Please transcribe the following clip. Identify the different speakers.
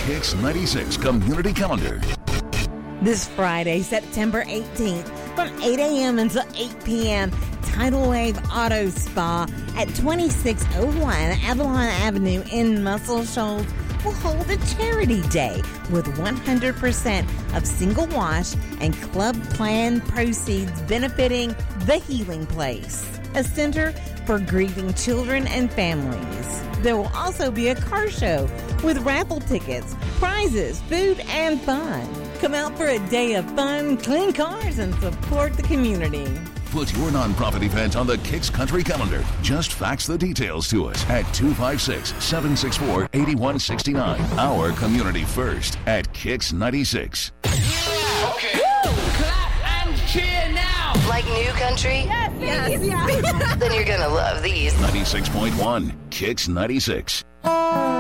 Speaker 1: Kicks 96 Community Calendar.
Speaker 2: This Friday, September 18th, from 8 a.m. until 8 p.m., Tidal Wave Auto Spa at 2601 Avalon Avenue in Muscle Shoals will hold a charity day with 100% of single wash and club plan proceeds benefiting The Healing Place, a center for grieving children and families. There will also be a car show with raffle tickets, prizes, food, and fun. Come out for a day of fun, clean cars, and support the community.
Speaker 1: Put your nonprofit event on the Kicks Country Calendar. Just fax the details to us at 256-764-8169. Our community first at Kicks 96.
Speaker 3: Okay. Clap and cheer now.
Speaker 4: Like new country?
Speaker 5: Yes.
Speaker 4: Then you're gonna love these.
Speaker 1: 96.1 Kicks 96.